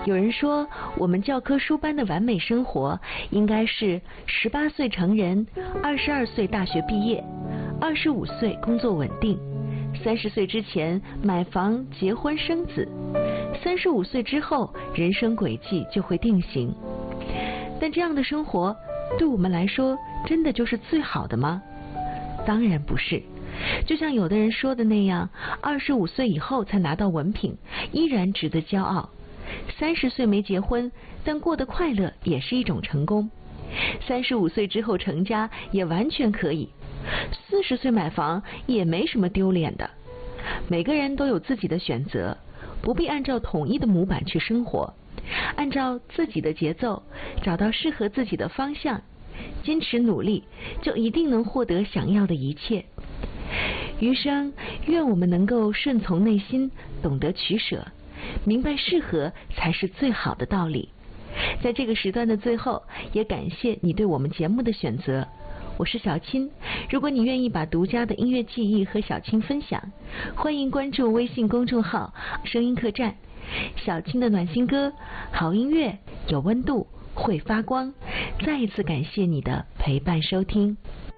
有人说，我们教科书般的完美生活，应该是18岁成人，22岁大学毕业，25岁工作稳定，30岁之前买房、结婚、生子，35岁之后人生轨迹就会定型。但这样的生活，对我们来说，真的就是最好的吗？当然不是。就像有的人说的那样，25岁以后才拿到文凭，依然值得骄傲。30岁没结婚，但过得快乐也是一种成功。35岁之后成家也完全可以。40岁买房也没什么丢脸的。每个人都有自己的选择，不必按照统一的模板去生活，按照自己的节奏，找到适合自己的方向，坚持努力，就一定能获得想要的一切。余生，愿我们能够顺从内心，懂得取舍，明白适合才是最好的道理。在这个时段的最后，也感谢你对我们节目的选择。我是小青，如果你愿意把独家的音乐记忆和小青分享，欢迎关注微信公众号声音客栈。小青的暖心歌，好音乐，有温度，会发光。再一次感谢你的陪伴收听。